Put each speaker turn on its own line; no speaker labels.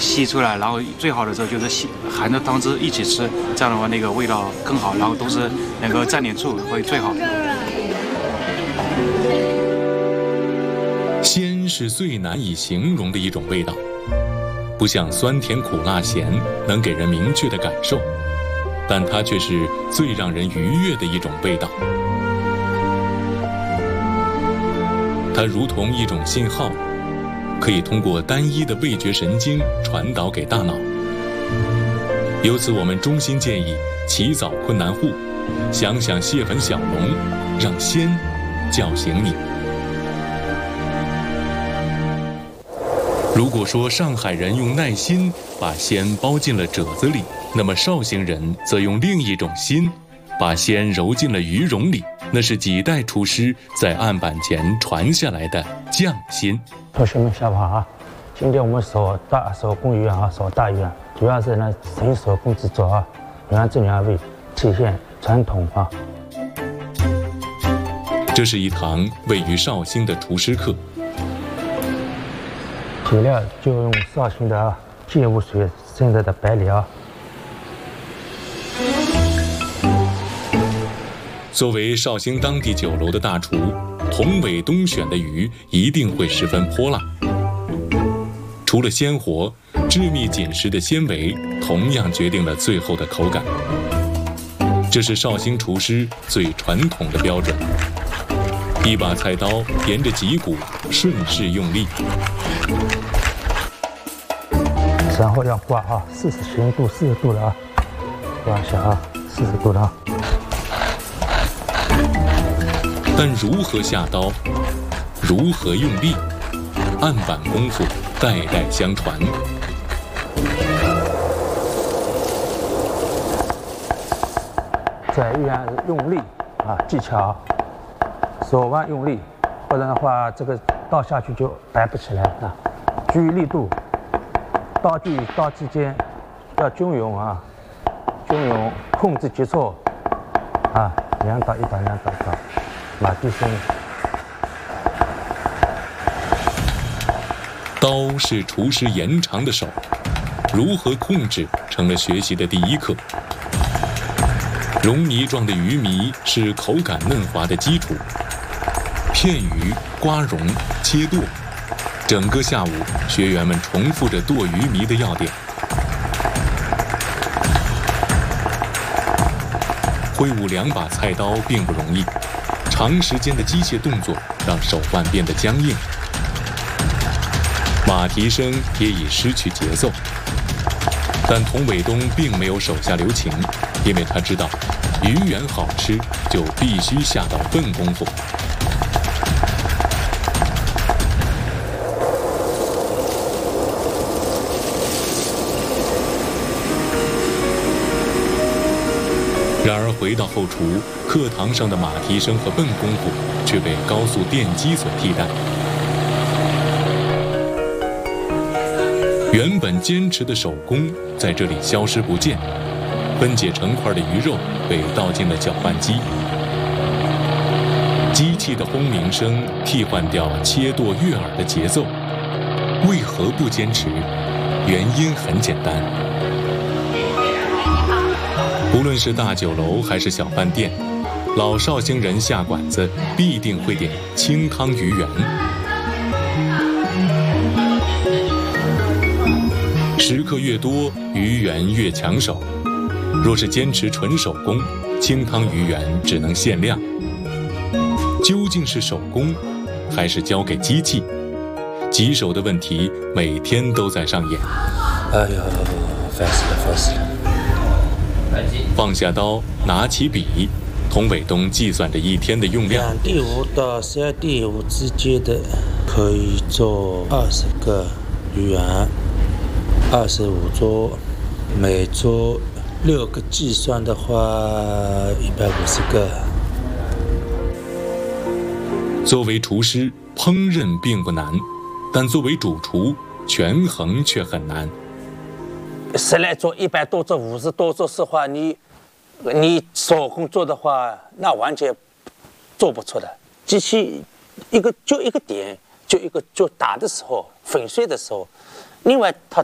吸出来，然后最好的时候就是含着汤汁一起吃，这样的话那个味道更好，然后都是能够蘸点醋会最好。
鲜是最难以形容的一种味道，不像酸甜苦辣咸能给人明确的感受，但它却是最让人愉悦的一种味道。它如同一种信号，可以通过单一的味觉神经传导给大脑。由此，我们衷心建议起早困难户，想想蟹粉小笼，让鲜叫醒你。如果说上海人用耐心把鲜包进了褶子里，那么绍兴人则用另一种心把鲜揉进了鱼蓉里，那是几代厨师在案板前传下来的匠心。
同学们下午好啊！今天我们手工鱼啊，手大鱼啊，主要是呢纯手工制作啊，让这两位体现传统啊。
这是一堂位于绍兴的厨师课。
底料就用绍兴的芥雾水生的白梨啊。
作为绍兴当地酒楼的大厨，童伟东选的鱼一定会十分泼辣。除了鲜活，致密紧实的纤维同样决定了最后的口感。这是绍兴厨师最传统的标准。一把菜刀沿着脊骨顺势用力，
然后要刮啊，40度、40度的啊，刮一下啊，40度的啊。
但如何下刀，如何用力，案板功夫代代相传。
在依然用力啊，技巧，手腕用力，不然的话这个刀下去就摆不起来啊。注意力度，刀具与刀之间要均匀啊，均匀，控制节奏啊，2刀1刀2刀1刀。马蹄声。
刀是厨师延长的手，如何控制成了学习的第一课。绒泥状的鱼糜是口感嫩滑的基础，片鱼、刮蓉、切剁，整个下午学员们重复着剁鱼糜的要点。挥舞2把菜刀并不容易，长时间的机械动作让手腕变得僵硬，马蹄声也已失去节奏。但童伟东并没有手下留情，因为他知道鱼圆好吃就必须下到笨功夫。然而回到后厨，课堂上的马蹄声和笨功夫却被高速电机所替代。原本坚持的手工在这里消失不见，分解成块的鱼肉被倒进了搅拌机，机器的轰鸣声替换掉切剁悦耳的节奏。为何不坚持？原因很简单。无论是大酒楼还是小饭店，老绍兴人下馆子必定会点清汤鱼圆。食客越多，鱼圆越抢手。若是坚持纯手工，清汤鱼圆只能限量。究竟是手工，还是交给机器？棘手的问题每天都在上演。
哎呦，烦死了，烦死了！
放下刀，拿起笔，童伟东计算着一天的用量。
2.5到3.5之间的，可以做20个鱼圆，25桌，每桌6个计算的话，150个。
作为厨师，烹饪并不难，但作为主厨，权衡却很难。
10来桌、100多桌、50多桌的话，你手工做的话，那完全做不出的。机器一个点，就打的时候、粉碎的时候，另外它